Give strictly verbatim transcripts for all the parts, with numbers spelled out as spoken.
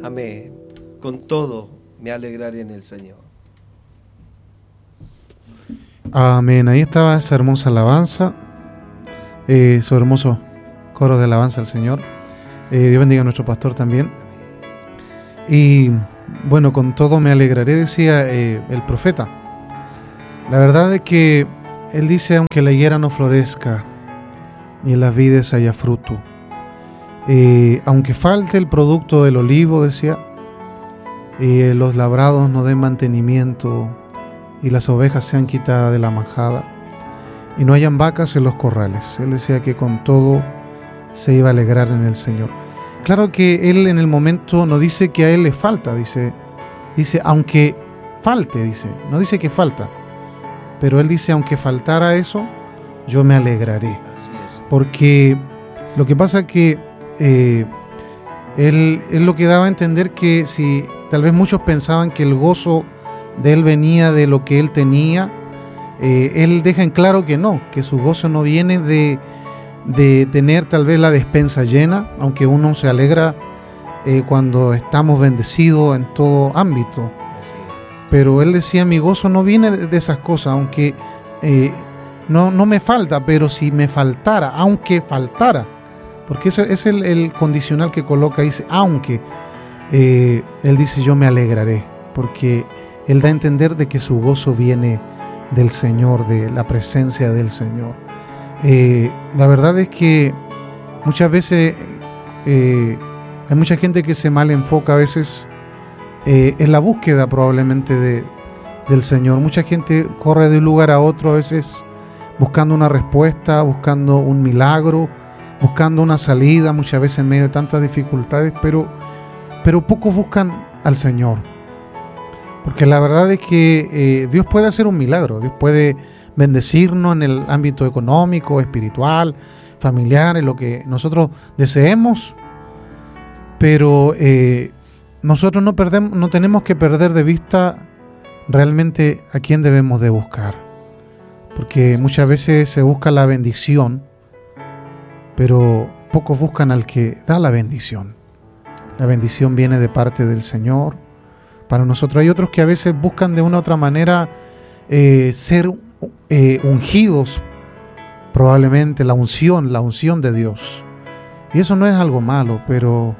Amén. Con todo me alegraré en el Señor. Amén. Ahí estaba esa hermosa alabanza, eh, su hermoso coro de alabanza al Señor. Eh, Dios bendiga a nuestro pastor también. Y bueno, con todo me alegraré, decía eh, el profeta. La verdad es que él dice, aunque la higuera no florezca, ni en las vides haya fruto, eh, aunque falte el producto del olivo, decía, y eh, los labrados no den mantenimiento, y las ovejas sean quitadas de la majada, y no hayan vacas en los corrales. Él decía que con todo se iba a alegrar en el Señor. Claro que él en el momento no dice que a él le falta, dice, dice aunque falte, dice, no dice que falta, pero él dice aunque faltara eso, yo me alegraré. Así es. Porque lo que pasa es que eh, él, él lo que daba a entender que si tal vez muchos pensaban que el gozo de él venía de lo que él tenía, eh, él deja en claro que no, que su gozo no viene de de tener tal vez la despensa llena, aunque uno se alegra eh, cuando estamos bendecidos en todo ámbito. Así es. Pero él decía, mi gozo no viene de, de esas cosas, aunque eh, no, no me falta, pero si me faltara, aunque faltara, porque eso es el, el condicional que coloca, dice, aunque, eh, él dice, yo me alegraré, porque él da a entender de que su gozo viene del Señor, de la presencia del Señor. Eh, la verdad es que muchas veces eh, hay mucha gente que se mal enfoca a veces eh, en la búsqueda probablemente de, del Señor. Mucha gente corre de un lugar a otro a veces buscando una respuesta, buscando un milagro, buscando una salida, muchas veces en medio de tantas dificultades, pero, pero pocos buscan al Señor. Porque la verdad es que eh, Dios puede hacer un milagro, Dios puede bendecirnos en el ámbito económico, espiritual, familiar, en lo que nosotros deseemos, pero eh, nosotros no, perdemos, no tenemos que perder de vista realmente a quién debemos de buscar, porque muchas veces se busca la bendición, pero pocos buscan al que da la bendición. La bendición viene de parte del Señor para nosotros. Hay otros que a veces buscan de una u otra manera eh, ser Eh, ungidos, probablemente la unción, la unción de Dios. Y eso no es algo malo, pero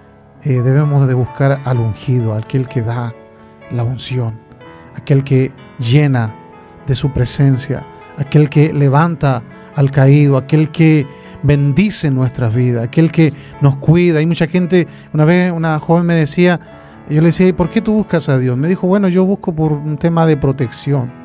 eh, debemos de buscar al ungido, aquel que da la unción, aquel que llena de su presencia, aquel que levanta al caído, aquel que bendice nuestras vidas, aquel que nos cuida. Hay mucha gente, una vez una joven me decía, yo le decía, ¿y por qué tú buscas a Dios? Me dijo, bueno, yo busco por un tema de protección.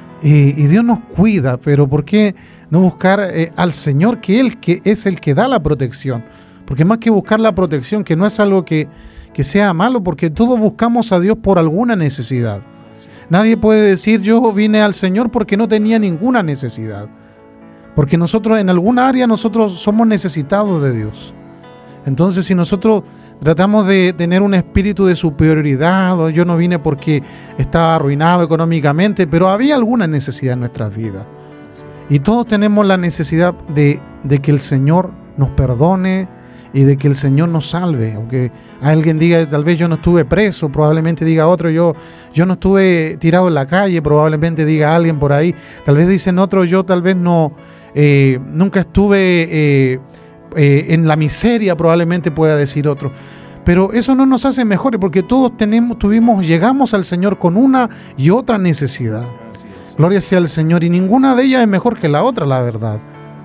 Y, y Dios nos cuida, pero ¿por qué no buscar eh, al Señor, que Él que es el que da la protección? Porque más que buscar la protección, que no es algo que, que sea malo, porque todos buscamos a Dios por alguna necesidad. Nadie puede decir, yo vine al Señor porque no tenía ninguna necesidad. Porque nosotros en alguna área nosotros somos necesitados de Dios. Entonces, si nosotros tratamos de tener un espíritu de superioridad, o yo no vine porque estaba arruinado económicamente, pero había alguna necesidad en nuestras vidas. Y todos tenemos la necesidad de, de que el Señor nos perdone y de que el Señor nos salve. Aunque alguien diga, tal vez yo no estuve preso, probablemente diga otro, yo, yo no estuve tirado en la calle, probablemente diga alguien por ahí. Tal vez dicen otros, yo tal vez no, eh, nunca estuve... Eh, Eh, en la miseria, probablemente pueda decir otro, pero eso no nos hace mejores, porque todos tenemos, tuvimos, llegamos al Señor con una y otra necesidad. Gloria sea al Señor, y ninguna de ellas es mejor que la otra, la verdad,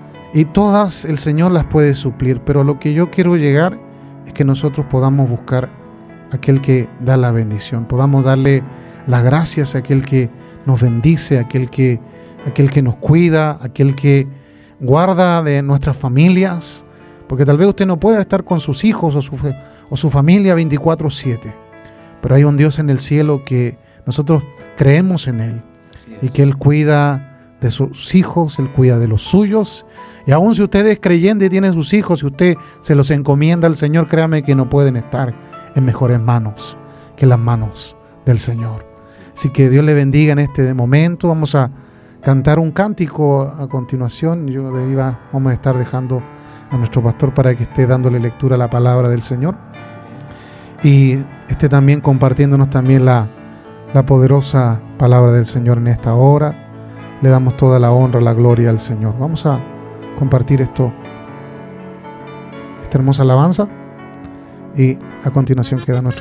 y todas el Señor las puede suplir. Pero lo que yo quiero llegar es que nosotros podamos buscar a aquel que da la bendición, podamos darle las gracias a aquel que nos bendice, a aquel que, a aquel que nos cuida, a aquel que guarda de nuestras familias. Porque tal vez usted no pueda estar con sus hijos o su, o su familia veinticuatro siete, pero hay un Dios en el cielo que nosotros creemos en Él, y que Él cuida de sus hijos, Él cuida de los suyos. Y aún si usted es creyente y tiene sus hijos, si usted se los encomienda al Señor, créame que no pueden estar en mejores manos que las manos del Señor. Así que Dios le bendiga en este momento. Vamos a cantar un cántico a continuación. Yo de ahí va, vamos a estar dejando a nuestro pastor para que esté dándole lectura a la palabra del Señor. y esté también compartiéndonos también la, la poderosa palabra del Señor en esta hora. Le damos toda la honra, la gloria al Señor. Vamos a compartir esto, esta hermosa alabanza, y a continuación queda nuestro